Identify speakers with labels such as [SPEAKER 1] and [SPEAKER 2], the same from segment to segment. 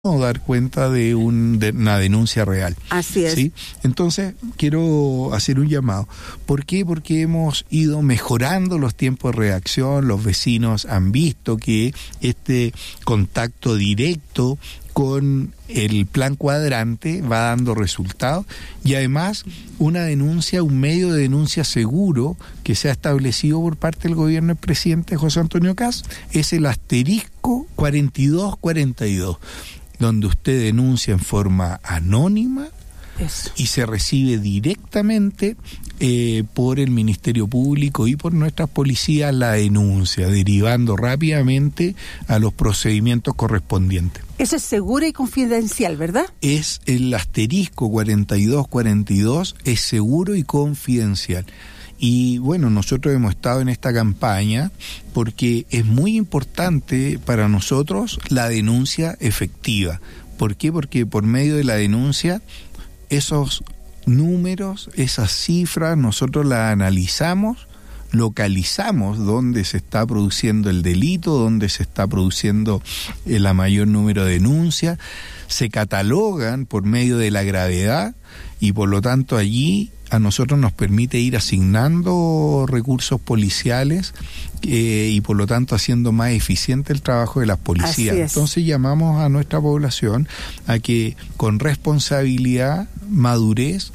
[SPEAKER 1] dar cuenta de una denuncia real.
[SPEAKER 2] Así es.
[SPEAKER 1] ¿Sí? Entonces, quiero hacer un llamado. ¿Por qué? Porque hemos ido mejorando los tiempos de reacción, los vecinos han visto que este contacto directo con el plan cuadrante va dando resultados y además una denuncia, un medio de denuncia seguro que se ha establecido por parte del gobierno del presidente José Antonio Kast es el asterisco 4242, donde usted denuncia en forma anónima.
[SPEAKER 2] Eso.
[SPEAKER 1] Y se recibe directamente por el Ministerio Público y por nuestras policías la denuncia, derivando rápidamente a los procedimientos correspondientes.
[SPEAKER 2] Eso es seguro y confidencial, ¿verdad?
[SPEAKER 1] Es el asterisco 4242, es seguro y confidencial. Y bueno, nosotros hemos estado en esta campaña porque es muy importante para nosotros la denuncia efectiva. ¿Por qué? Porque por medio de la denuncia esos números, esas cifras, nosotros las analizamos, localizamos dónde se está produciendo el delito, dónde se está produciendo el mayor número de denuncias, se catalogan por medio de la gravedad y por lo tanto allí a nosotros nos permite ir asignando recursos policiales y por lo tanto haciendo más eficiente el trabajo de las policías. Entonces llamamos a nuestra población a que con responsabilidad, madurez,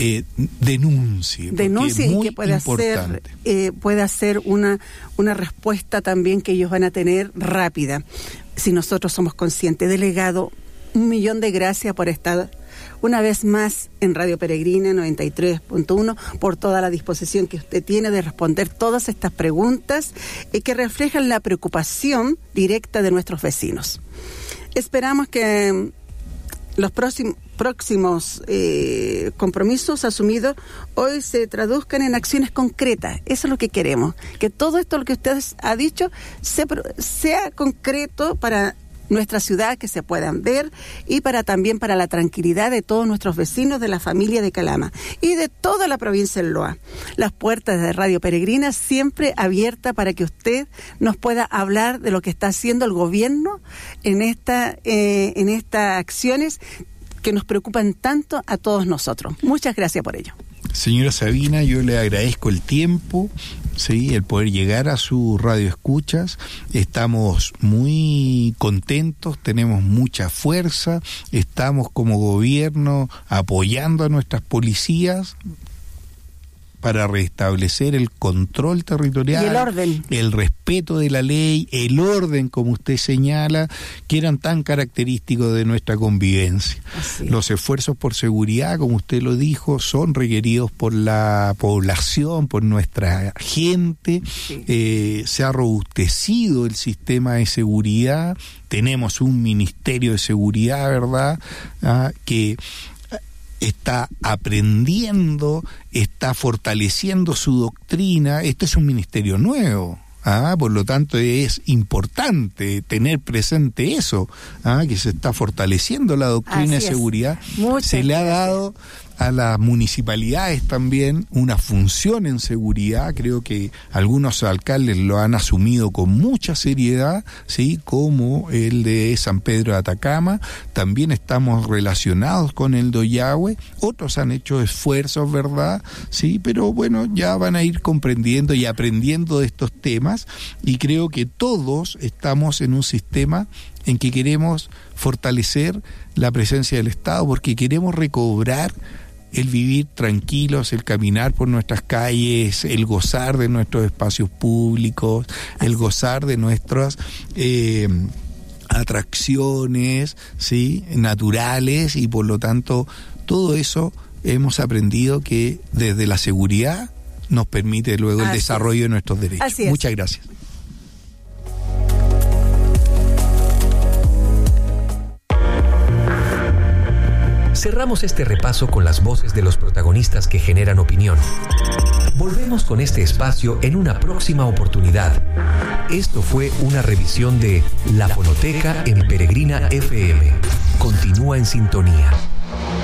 [SPEAKER 1] denuncie
[SPEAKER 2] y que pueda ser una respuesta también que ellos van a tener rápida, si nosotros somos conscientes. Delegado, 1.000.000 de gracias por estar una vez más en Radio Peregrina 93.1, por toda la disposición que usted tiene de responder todas estas preguntas que reflejan la preocupación directa de nuestros vecinos. Esperamos que los próximos compromisos asumidos hoy se traduzcan en acciones concretas. Eso es lo que queremos, que todo esto lo que usted ha dicho sea concreto para nuestra ciudad, que se puedan ver, y también para la tranquilidad de todos nuestros vecinos, de la familia de Calama y de toda la provincia del Loa. Las puertas de Radio Peregrina siempre abiertas para que usted nos pueda hablar de lo que está haciendo el gobierno en estas acciones que nos preocupan tanto a todos nosotros. Muchas gracias por ello.
[SPEAKER 1] Señora Sabina, yo le agradezco el tiempo, sí, el poder llegar a su radio escuchas. Estamos muy contentos, tenemos mucha fuerza, estamos como gobierno apoyando a nuestras policías para restablecer el control territorial,
[SPEAKER 2] y el orden,
[SPEAKER 1] el respeto de la ley, el orden, como usted señala, que eran tan característicos de nuestra convivencia. Los esfuerzos por seguridad, como usted lo dijo, son requeridos por la población, por nuestra gente. Sí. Se ha robustecido el sistema de seguridad, tenemos un Ministerio de Seguridad, ¿verdad?, que está aprendiendo, está fortaleciendo su doctrina. Este es un ministerio nuevo, por lo tanto es importante tener presente eso, que se está fortaleciendo la doctrina de seguridad. Se le ha dado a las municipalidades también una función en seguridad. Creo que algunos alcaldes lo han asumido con mucha seriedad, ¿sí?, como el de San Pedro de Atacama. También estamos relacionados con el de Ollagüe. Otros han hecho esfuerzos, ¿verdad? Sí, pero bueno, ya van a ir comprendiendo y aprendiendo de estos temas, y creo que todos estamos en un sistema en que queremos fortalecer la presencia del Estado, porque queremos recobrar el vivir tranquilos, el caminar por nuestras calles, el gozar de nuestros espacios públicos, el gozar de nuestras atracciones, ¿sí?, naturales, y por lo tanto todo eso hemos aprendido que desde la seguridad nos permite luego el desarrollo de nuestros derechos. Muchas gracias.
[SPEAKER 3] Cerramos este repaso con las voces de los protagonistas que generan opinión. Volvemos con este espacio en una próxima oportunidad. Esto fue una revisión de La Fonoteca en Peregrina FM. Continúa en sintonía.